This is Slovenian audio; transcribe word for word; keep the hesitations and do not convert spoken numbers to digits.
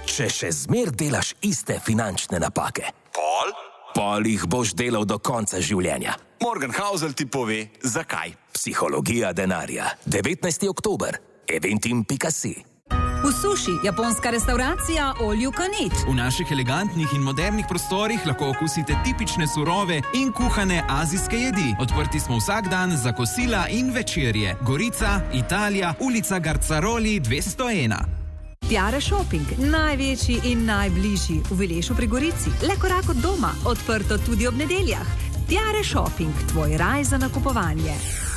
Če še zmer delaš iste finančne napake, Pol? pol jih boš delal do konca življenja. Morgenhausel ti pove, zakaj. Psihologija denarja. devetnajsti oktober. eventim pika si. V Suši, japonska restauracija All You Can Eat. V naših elegantnih in modernih prostorih lahko okusite tipične surove in kuhane azijske jedi. Odprti smo vsak dan za kosila in večerje. Gorica, Italija, ulica Garcaroli dvesto ena. Tiare Shopping, največji in najbližji v Vilešu pri Gorici. Le korak od doma, odprto tudi ob nedeljah. Tiare Shopping, tvoj raj za nakupovanje.